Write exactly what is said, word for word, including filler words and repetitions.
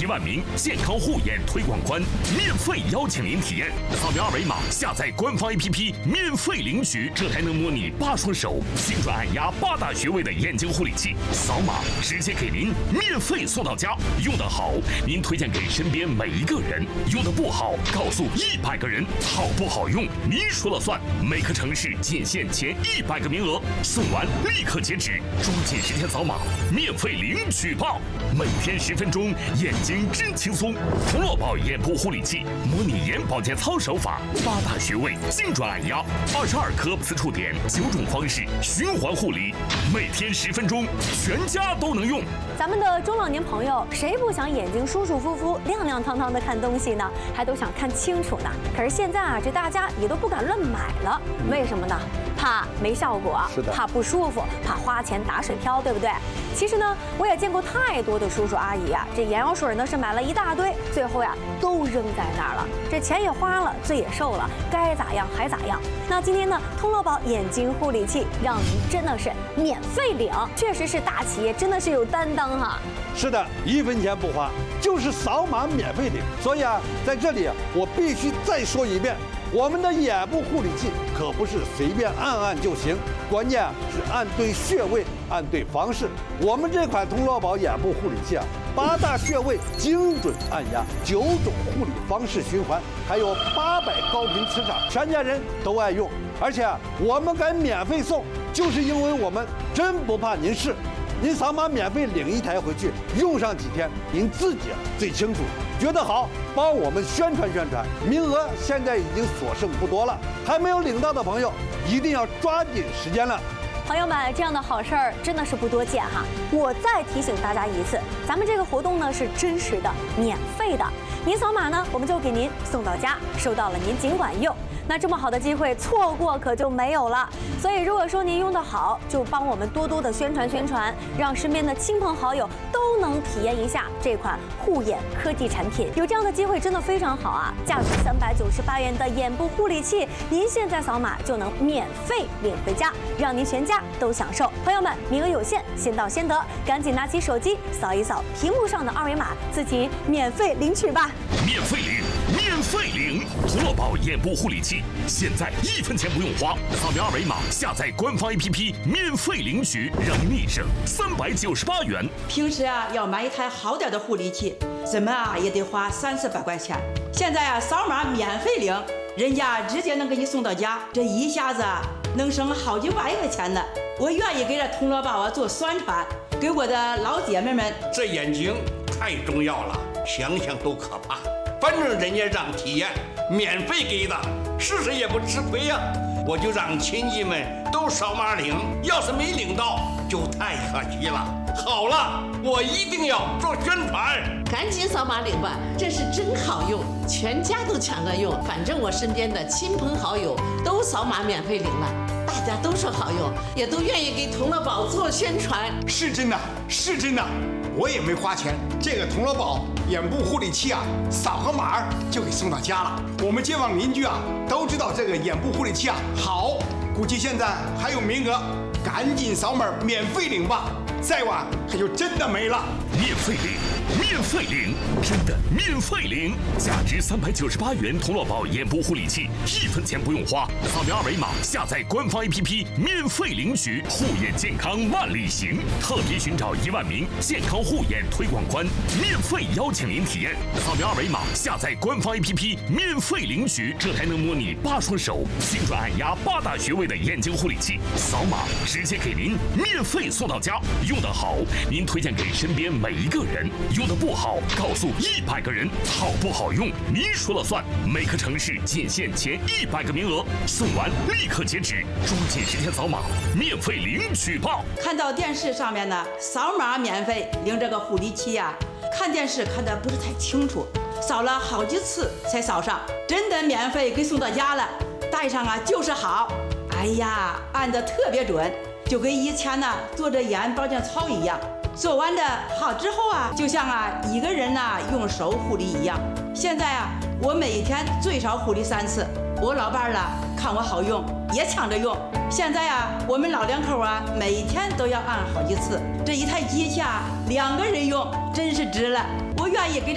万名健康护眼推广官免费邀请您体验。扫描二维码，下载官方 A P P， 免费领取这台能模拟八双手精准按压八大穴位的眼睛护理器，扫码直接给您免费送到家。用得好，您推荐给身边每一个人；用得不好，告诉一百个人。好不好用，您说了算。每个城市仅限前一百个名额，送完立刻截止，抓紧时间扫码，免费领取吧！每天十分钟，眼睛真轻松。童乐宝眼部护理器，模拟眼保健操手法，八大穴位精准按压，二十二颗刺触点，九种方式循环护理，每天十分钟，全家都能用。 咱们的中老年朋友，谁不想眼睛舒舒服服、亮亮堂堂的看东西呢？还都想看清楚呢。可是现在啊，这大家也都不敢乱买了，为什么呢？怕没效果， 是的， 怕不舒服，怕花钱打水漂，对不对？其实呢，我也见过太多的叔叔阿姨啊，这眼药水呢是买了一大堆，最后呀都扔在那儿了，这钱也花了，罪也受了，该咋样还咋样。那今天呢，通乐宝眼睛护理器让您真的是免费领，确实是大企业，真的是有担当哈。 是的，一分钱不花，就是扫码免费领。所以啊，在这里我必须再说一遍，我们的眼部护理器可不是随便按按就行，关键啊是按对穴位，按对方式。我们这款通乐宝眼部护理器啊，八大穴位精准按压，九种护理方式循环，还有八百高频磁场，全家人都爱用。而且啊，我们敢免费送，就是因为我们真不怕您试。您扫码免费领一台回去，用上几天，您自己最清楚。觉得好，帮我们宣传宣传，名额现在已经所剩不多了，还没有领到的朋友，一定要抓紧时间了。 朋友们，这样的好事儿真的是不多见哈。我再提醒大家一次，咱们这个活动呢是真实的、免费的，您扫码呢，我们就给您送到家，收到了您尽管用。那这么好的机会，错过可就没有了。所以，如果说您用得好，就帮我们多多的宣传宣传，让身边的亲朋好友都能体验一下这款护眼科技产品。有这样的机会真的非常好啊！价值三百九十八元的眼部护理器，您现在扫码就能免费领回家，让您全家都享受。朋友们，名额有限，先到先得，赶紧拿起手机扫一扫屏幕上的二维码，自己免费领取吧！ 免费领，免费领！童乐宝眼部护理器，现在一分钱不用花，扫描二维码，下载官方 A P P， 免费领取，让您立省三百九十八元。 平时啊，要买一台好点的护理器，怎么啊也得花三四百块钱。现在啊，扫码免费领，人家直接能给你送到家，这一下子啊能省好几万块钱呢。我愿意给这童乐宝啊做宣传，给我的老姐妹们。 这眼睛太重要了，想想都可怕。反正人家让体验，免费给的，试试也不吃亏呀、啊。我就让亲戚们都扫码领，要是没领到，就太可惜了。好了，我一定要做宣传， 赶紧扫码领吧，这是真好用，全家都抢着用。反正我身边的亲朋好友都扫码免费领了，大家都说好用，也都愿意给童乐宝做宣传。 是真的，是真的，我也没花钱，这个童乐宝眼部护理器啊，扫个码就给送到家了。我们街坊邻居啊都知道这个眼部护理器啊好，估计现在还有名额，赶紧扫码免费领吧，再晚可就真的没了。 免费领，免费领，真的免费领！价值三百九十八元童乐宝眼部护理器，一分钱不用花，扫描二维码，下载官方 A P P， 免费领取，护眼健康万里行。特别寻找一万名健康护眼推广官，免费邀请您体验。扫描二维码，下载官方 A P P， 免费领取这台能模拟八双手精准按压八大穴位的眼睛护理器，扫码直接给您免费送到家。用得好，您推荐给身边每一个人；用得不好，告诉一百个人。好不好用，您说了算。每个城市仅限前一百个名额，送完立刻截止，抓紧时间扫码，免费领取吧。 看到电视上面呢，扫码免费领这个护理器呀、啊，看电视看得不是太清楚，扫了好几次才扫上，真的免费给送到家了，戴上啊就是好。哎呀，按得特别准，就跟以前呢做着眼保健操一样。做完的好之后啊，就像啊一个人呢、啊、用手护理一样。现在啊，我每天最少护理三次。我老伴儿了看我好用，也抢着用。现在啊，我们老两口啊，每天都要按好几次。这一台机器啊，两个人用真是值了。我愿意给。